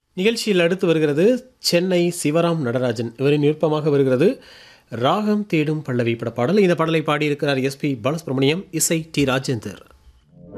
நிகழ்ச்சியில் அடுத்து வருகிறது சென்னை சிவராம் நடராஜன் இவரின் விருப்பமாக வருகிறது ராகம் தேடும் பல்லவி பட பாடல். இந்த பாடலை பாடியிருக்கிறார் எஸ்பி பாலசுப்ரமணியம், இசை டி ராஜேந்தர்.